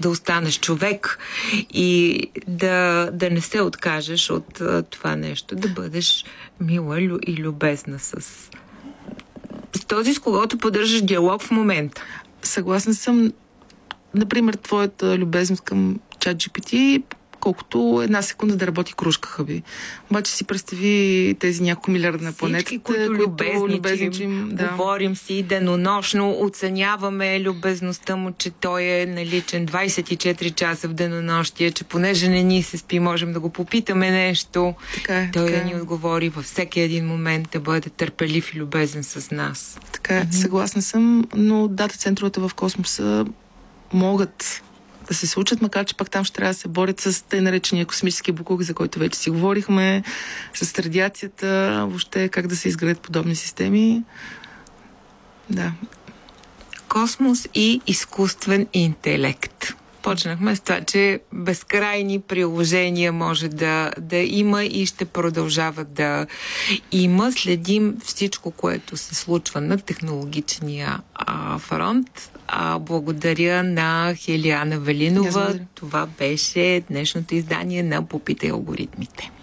да останеш човек и да не се откажеш от това нещо, да бъдеш мила и любезна с този, с когото поддържаш диалог в момента. Съгласна съм. Например, твоята любезност към ChatGPT, колкото една секунда да работи кружка хъби. Обаче си представи тези няколко милиарда на планетата, всички, които любезничим, говорим си денонощно, оценяваме любезността му, че той е наличен 24 часа в денонощие, че понеже не ни се спи, можем да го попитаме нещо. Той да ни отговори във всеки един момент, да бъде търпелив и любезен с нас. Така, съгласна съм, но дата центровете в космоса могат да се случат, макар че пак там ще трябва да се борят с тъй наречения космически боклук, за който вече си говорихме, с радиацията, въобще как да се изградят подобни системи. Да. Космос и изкуствен интелект. Почнахме с това, че безкрайни приложения може да има и ще продължава да има. Следим всичко, което се случва на технологичния фронт. Благодаря на Хелиана Велинова. Това беше днешното издание на Попитай алгоритмите.